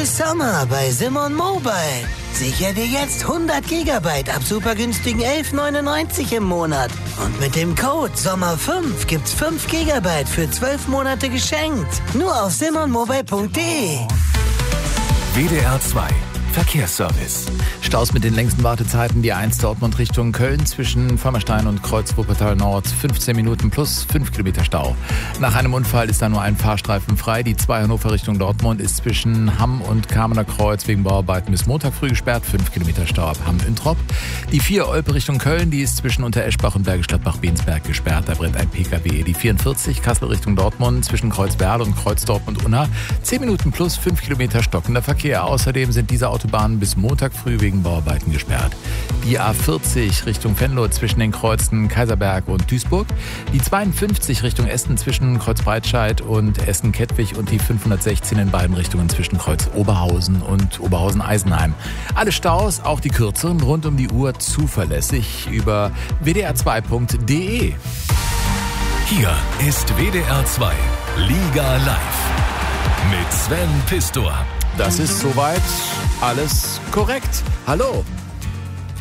ist Sommer bei Simon Mobile. Sicher dir jetzt 100 Gigabyte ab super günstigen 11,99 im Monat. Und mit dem Code SOMMER5 gibt's 5 Gigabyte für 12 Monate geschenkt. Nur auf simonmobile.de. WDR 2 Verkehrsservice. Staus mit den längsten Wartezeiten, die A1 Dortmund Richtung Köln zwischen Förmerstein und Kreuz Wuppertal Nord, 15 Minuten plus 5 Kilometer Stau. Nach einem Unfall ist da nur ein Fahrstreifen frei. Die 2 Hannover Richtung Dortmund ist zwischen Hamm und Kamener Kreuz wegen Bauarbeiten bis Montag früh gesperrt, 5 Kilometer Stau ab Hamm-Introp. Die 4 Olpe Richtung Köln, die ist zwischen Untereschbach und Bergisch Gladbach-Bensberg gesperrt, da brennt ein PKW. Die 44 Kassel Richtung Dortmund zwischen Kreuzberl und Kreuzdorf und Unna, 10 Minuten plus 5 Kilometer stockender Verkehr. Außerdem sind diese Autobahnen bis Montag früh wegen Bauarbeiten gesperrt. Die A40 Richtung Venlo zwischen den Kreuzen Kaiserberg und Duisburg. Die 52 Richtung Essen zwischen Kreuz Breitscheid und Essen-Kettwig und die 516 in beiden Richtungen zwischen Kreuz Oberhausen und Oberhausen-Eisenheim. Alle Staus, auch die kürzeren, rund um die Uhr zuverlässig über wdr2.de. Hier ist WDR 2 Liga Live mit Sven Pistor. Das ist soweit alles korrekt. Hallo.